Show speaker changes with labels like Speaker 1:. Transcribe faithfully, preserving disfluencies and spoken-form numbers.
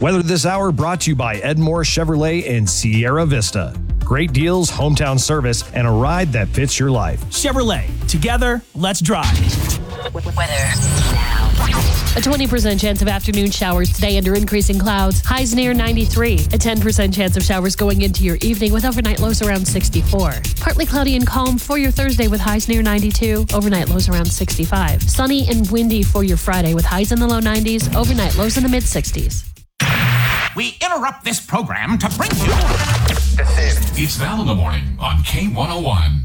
Speaker 1: Weather this hour brought to you by Edmore Chevrolet in Sierra Vista. Great deals, hometown service, and a ride that fits your life.
Speaker 2: Chevrolet. Together, let's drive.
Speaker 3: Weather now.
Speaker 4: A twenty percent chance of afternoon showers today under increasing clouds. Highs near ninety-three. A ten percent chance of showers going into your evening with overnight lows around sixty-four. Partly cloudy and calm for your Thursday with highs near ninety-two. Overnight lows around sixty-five. Sunny and windy for your Friday with highs in the low nineties. Overnight lows in the mid-sixties.
Speaker 5: We interrupt this program to bring you...
Speaker 6: It's Val in the Morning on K one oh one.